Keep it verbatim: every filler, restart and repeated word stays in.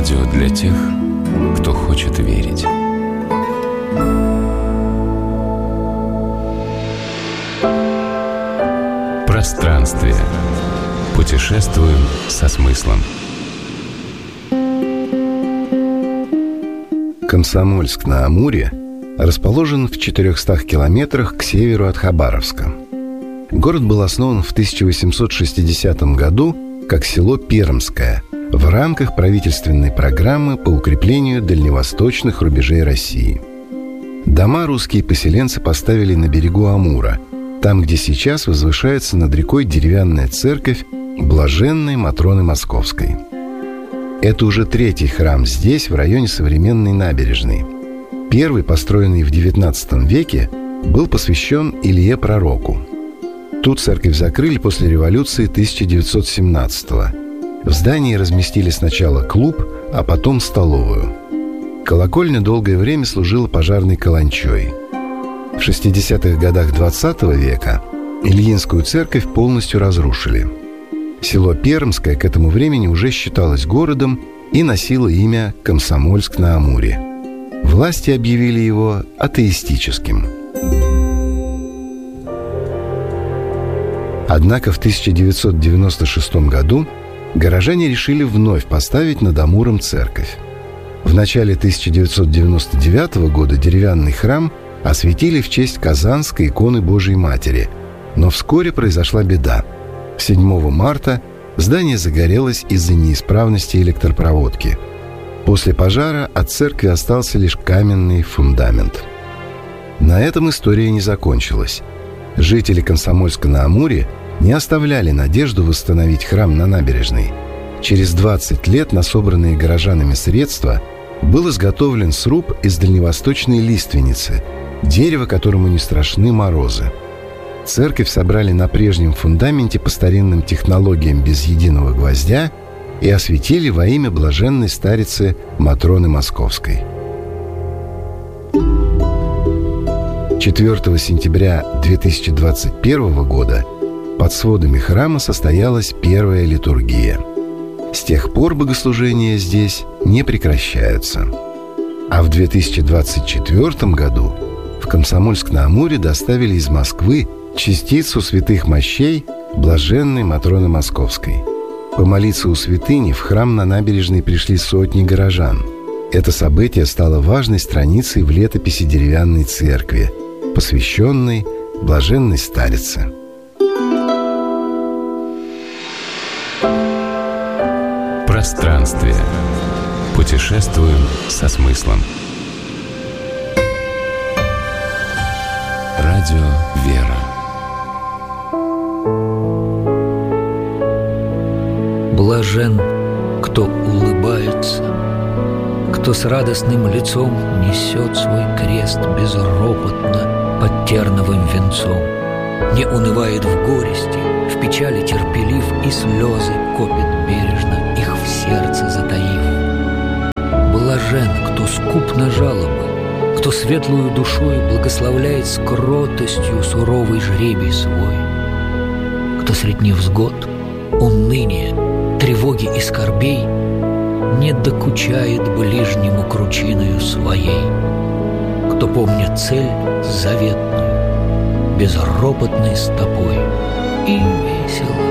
Радио для тех, кто хочет верить. Пространствие. Путешествуем со смыслом. Комсомольск-на-Амуре расположен в четырехстах километрах к северу от Хабаровска. Город был основан в тысяча восемьсот шестидесятом году как село Пермское в рамках правительственной программы по укреплению дальневосточных рубежей России. Дома русские поселенцы поставили на берегу Амура, там, где сейчас возвышается над рекой деревянная церковь Блаженной Матроны Московской. Это уже третий храм здесь, в районе современной набережной. Первый, построенный в девятнадцатом веке, был посвящен Илье Пророку. Тут церковь закрыли после революции тысяча девятьсот семнадцатого. В здании разместили сначала клуб, а потом столовую. Колокольня долгое время служила пожарной каланчой. В шестидесятых годах двадцатого века Ильинскую церковь полностью разрушили. Село Пермское к этому времени уже считалось городом и носило имя Комсомольск-на-Амуре. Власти объявили его атеистическим. Однако в тысяча девятьсот девяносто шестом году горожане решили вновь поставить над Амуром церковь. В начале тысяча девятьсот девяносто девятого года деревянный храм осветили в честь Казанской иконы Божией Матери, но вскоре произошла беда. седьмого марта здание загорелось из-за неисправности электропроводки. После пожара от церкви остался лишь каменный фундамент. На этом история не закончилась. Жители Комсомольска-на-Амуре не оставляли надежду восстановить храм на набережной. Через двадцать лет на собранные горожанами средства был изготовлен сруб из дальневосточной лиственницы, дерева, которому не страшны морозы. Церковь собрали на прежнем фундаменте по старинным технологиям без единого гвоздя и осветили во имя блаженной старицы Матроны Московской. четвёртого сентября две тысячи двадцать первого года под сводами храма состоялась первая литургия. С тех пор богослужения здесь не прекращаются. А в две тысячи двадцать четвёртом году в Комсомольск-на-Амуре доставили из Москвы частицу святых мощей Блаженной Матроны Московской. Помолиться у святыни в храм на набережной пришли сотни горожан. Это событие стало важной страницей в летописи деревянной церкви, посвященной Блаженной Старице. Пространствие. Путешествуем со смыслом. Радио «Вера». Блажен, кто улыбается, кто с радостным лицом несет свой крест безропотно под терновым венцом, не унывает в горести, в печали терпелив, и слезы копит бережно, их в сердце затаив. Блажен, кто скуп на жалобы, кто светлую душой благословляет с кротостью суровый жребий свой, кто средь невзгод, уныния, тревоги и скорбей не докучает ближнему кручиною своей, кто помнит цель заветную безропотной стопой и весел